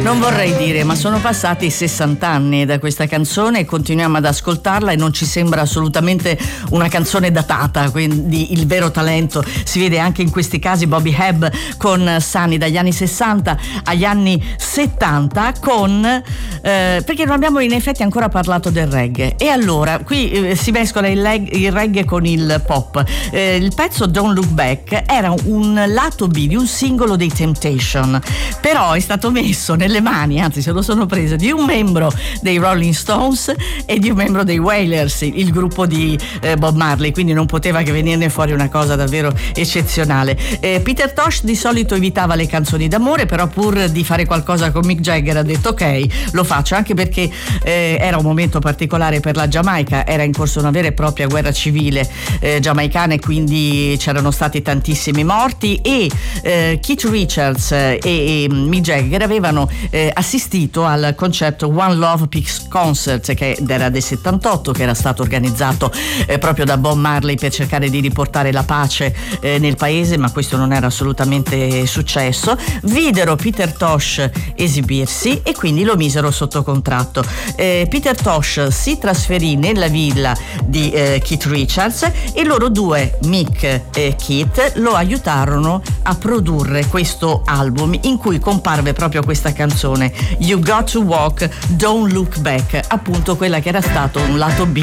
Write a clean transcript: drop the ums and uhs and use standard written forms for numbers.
Non vorrei dire, ma sono passati 60 anni da questa canzone e continuiamo ad ascoltarla e non ci sembra assolutamente una canzone datata, quindi il vero talento si vede anche in questi casi. Bobby Hebb con Sunny dagli anni 60 agli anni 70 perché non abbiamo in effetti ancora parlato del reggae, e allora qui si mescola il reggae con il pop. Il pezzo Don't Look Back era un lato B di un singolo dei Temptation, però è stato messo nelle mani, anzi se lo sono preso, di un membro dei Rolling Stones e di un membro dei Wailers, il gruppo di Bob Marley, quindi non poteva che venirne fuori una cosa davvero eccezionale. Peter Tosh di solito evitava le canzoni d'amore, però pur di fare qualcosa con Mick Jagger ha detto ok, lo faccio, anche perché era un momento particolare per la Giamaica, era in corso una vera e propria guerra civile giamaicana e quindi c'erano stati tantissimi morti, e Keith Richards e Mick Jagger avevano assistito al concerto One Love Peace Concert, che era del 78, che era stato organizzato proprio da Bob Marley per cercare di riportare la pace nel paese, ma questo non era assolutamente successo. Videro Peter Tosh esibirsi e quindi lo misero sotto contratto. Peter Tosh si trasferì nella villa di Keith Richards e loro due, Mick e Keith, lo aiutarono a produrre questo album in cui comparve proprio questa canzone You Got to Walk, Don't Look Back, appunto quella che era stato un lato B